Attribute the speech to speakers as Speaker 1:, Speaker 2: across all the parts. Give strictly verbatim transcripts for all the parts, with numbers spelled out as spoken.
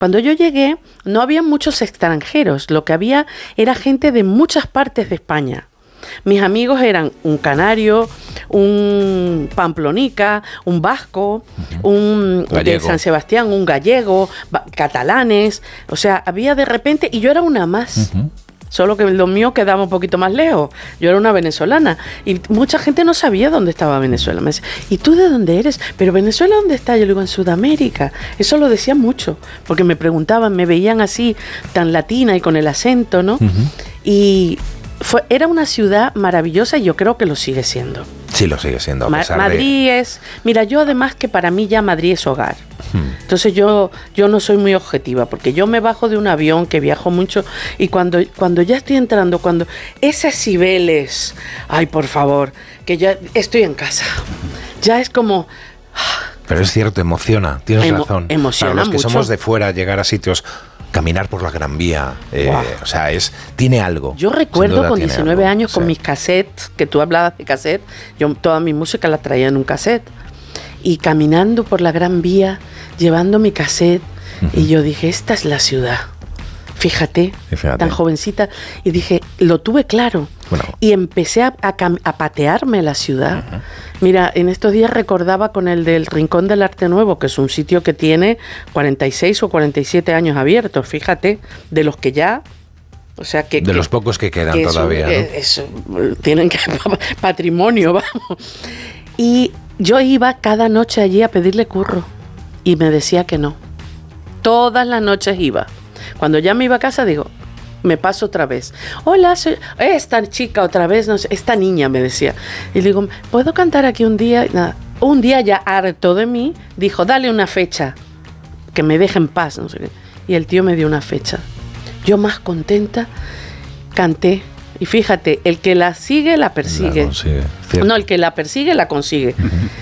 Speaker 1: Cuando yo llegué, no había muchos extranjeros, lo que había era gente de muchas partes de España. Mis amigos eran un canario, un pamplonica, un vasco, uh-huh. un gallego. De San Sebastián, un gallego, catalanes, o sea, había de repente, y yo era una más. Uh-huh. Solo que lo mío quedaba un poquito más lejos. Yo era una venezolana y mucha gente no sabía dónde estaba Venezuela. Me decía, ¿y tú de dónde eres? ¿Pero Venezuela dónde está? Yo le digo, en Sudamérica. Eso lo decían mucho, porque me preguntaban, me veían así, tan latina y con el acento, ¿no? Uh-huh. Y fue, era una ciudad maravillosa y yo creo que lo sigue siendo.
Speaker 2: Sí, lo sigue siendo. A
Speaker 1: Ma-
Speaker 2: pesar
Speaker 1: Madrid
Speaker 2: de...
Speaker 1: es... Mira, yo además que para mí ya Madrid es hogar. Entonces yo, yo no soy muy objetiva, porque yo me bajo de un avión, que viajo mucho, y cuando, cuando ya estoy entrando, cuando esas Cibeles, ay, por favor, que ya estoy en casa, ya es como...
Speaker 2: Pero es cierto, emociona, tienes
Speaker 1: Emo-
Speaker 2: razón.
Speaker 1: Emociona
Speaker 2: Para los que
Speaker 1: mucho.
Speaker 2: somos de fuera, llegar a sitios, caminar por la Gran Vía, eh, wow. o sea, es tiene algo.
Speaker 1: Yo recuerdo con diecinueve años, sí. con mis cassettes, que tú hablabas de cassette, yo toda mi música la traía en un cassette, y caminando por la Gran Vía, llevando mi cassette, uh-huh. y yo dije, esta es la ciudad. Fíjate, Fíjate, tan jovencita, y dije, lo tuve claro. Bueno. Y empecé a, a, a patearme la ciudad. Uh-huh. Mira, en estos días recordaba con el del Rincón del Arte Nuevo, que es un sitio que tiene cuarenta y seis o cuarenta y siete años abiertos, fíjate, de los que ya... O sea que,
Speaker 2: de
Speaker 1: que,
Speaker 2: los pocos que quedan
Speaker 1: que
Speaker 2: todavía,
Speaker 1: eso,
Speaker 2: ¿no?
Speaker 1: Eso, tienen que patrimonio, vamos. Y yo iba cada noche allí a pedirle curro y me decía que no. Todas las noches iba. Cuando ya me iba a casa, digo, me paso otra vez. Hola, soy esta chica otra vez, no sé, esta niña me decía. Y le digo, ¿puedo cantar aquí un día? Nada. Un día ya harto de mí, dijo, dale una fecha, que me deje en paz, no sé qué. Y el tío me dio una fecha. Yo más contenta, canté. Y fíjate, el que la sigue, la persigue.
Speaker 2: La consigue,
Speaker 1: no, el que la persigue, la consigue.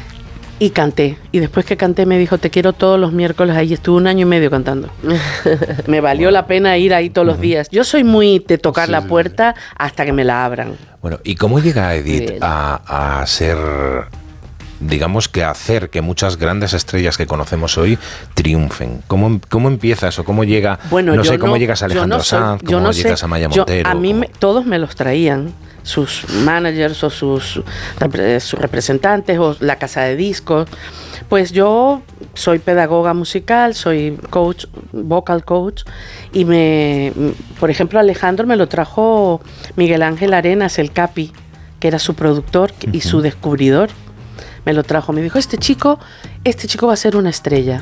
Speaker 1: Y canté. Y después que canté me dijo, te quiero todos los miércoles ahí. Estuve un año y medio cantando. Me valió la pena ir ahí todos los días. Yo soy muy de tocar sí, la puerta sí. hasta que me la abran.
Speaker 2: Bueno, ¿y cómo llega Edith a, a ser... digamos que hacer que muchas grandes estrellas que conocemos hoy triunfen? ¿Cómo, cómo empieza eso? ¿Cómo llega?
Speaker 1: Bueno,
Speaker 2: no sé,
Speaker 1: no,
Speaker 2: ¿cómo llegas a Alejandro
Speaker 1: no soy,
Speaker 2: Sanz? ¿Cómo
Speaker 1: no
Speaker 2: llegas
Speaker 1: sé,
Speaker 2: a Maya
Speaker 1: yo,
Speaker 2: Montero?
Speaker 1: A mí me,
Speaker 2: ¿cómo?
Speaker 1: todos me los traían, sus managers o sus, sus representantes o la casa de discos. Pues yo soy pedagoga musical, soy coach, vocal coach, y me, por ejemplo, Alejandro me lo trajo Miguel Ángel Arenas, el Capi, que era su productor y uh-huh. su descubridor. Me lo trajo, me dijo, este chico, este chico va a ser una estrella.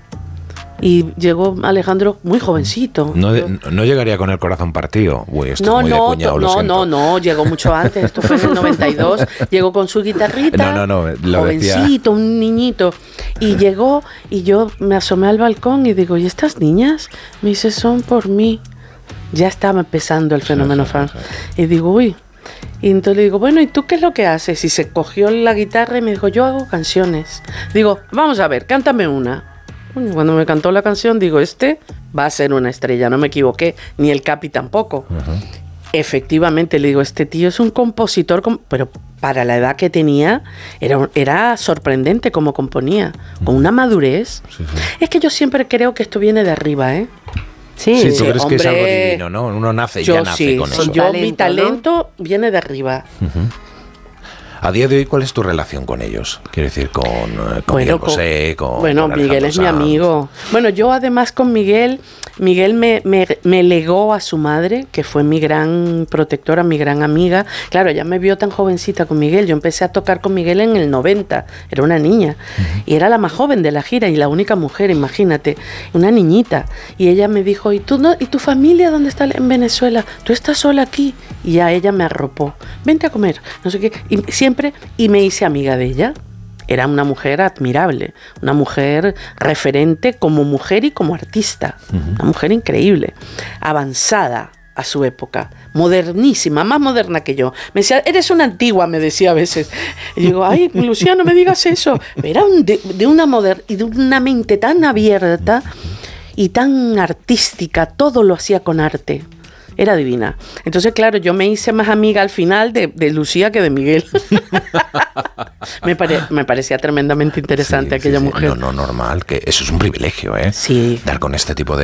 Speaker 1: Y llegó Alejandro muy jovencito.
Speaker 2: ¿No, no llegaría con el corazón partido? Uy, esto
Speaker 1: no,
Speaker 2: es muy
Speaker 1: no,
Speaker 2: de cuñado,
Speaker 1: no, no, no, llegó mucho antes, esto fue en el noventa y dos, llegó con su guitarrita,
Speaker 2: no, no, no, lo
Speaker 1: jovencito,
Speaker 2: decía.
Speaker 1: Un niñito, y llegó, y yo me asomé al balcón y digo, ¿y estas niñas? Me dice, son por mí. Ya estaba empezando el fenómeno sí, sí, fan. Sí, sí. Y digo, uy. Y entonces le digo, bueno, ¿y tú qué es lo que haces? Y se cogió la guitarra y me dijo, yo hago canciones. Digo, vamos a ver, cántame una. Cuando me cantó la canción, digo, este va a ser una estrella, no me equivoqué, ni el Capi tampoco. Uh-huh. Efectivamente, le digo, este tío es un compositor, pero para la edad que tenía, era, era sorprendente cómo componía, con una madurez. Sí, sí. Es que yo siempre creo que esto viene de arriba, ¿eh?
Speaker 2: Sí, sí, tú crees
Speaker 1: hombre,
Speaker 2: que es algo divino, ¿no? Uno nace y ya nace
Speaker 1: sí,
Speaker 2: con eso.
Speaker 1: Yo,
Speaker 3: talento,
Speaker 1: mi talento
Speaker 3: ¿no?
Speaker 1: viene de arriba.
Speaker 2: Uh-huh. A día de hoy, ¿cuál es tu relación con ellos? Quiero decir, con, con
Speaker 1: bueno,
Speaker 2: Miguel Bosé, con
Speaker 1: Bueno,
Speaker 2: con
Speaker 1: Miguel es mi amigo. Bueno, yo además con Miguel, Miguel me, me, me legó a su madre, que fue mi gran protectora, mi gran amiga. Claro, ella me vio tan jovencita con Miguel. Yo empecé a tocar con Miguel en el noventa, era una niña. Uh-huh. Y era la más joven de la gira y la única mujer, imagínate, una niñita. Y ella me dijo, ¿y tú no, y tu familia dónde está en Venezuela? ¿Tú estás sola aquí? Y ya ella me arropó. Vente a comer, no sé qué. Y siempre, y me hice amiga de ella. Era una mujer admirable, una mujer referente como mujer y como artista, uh-huh. una mujer increíble, avanzada a su época, modernísima, más moderna que yo. Me decía, eres una antigua, me decía a veces. Y digo, ay, Lucía, no me digas eso. Era un de, de una moder- y de una mente tan abierta y tan artística, todo lo hacía con arte. Era divina. Entonces, claro, yo me hice más amiga al final de, de Lucía que de Miguel. me, pare, me parecía tremendamente interesante sí, aquella
Speaker 2: sí, sí.
Speaker 1: mujer.
Speaker 2: No, no, normal. Que eso es un privilegio, ¿eh?
Speaker 1: Sí.
Speaker 2: Dar con este tipo de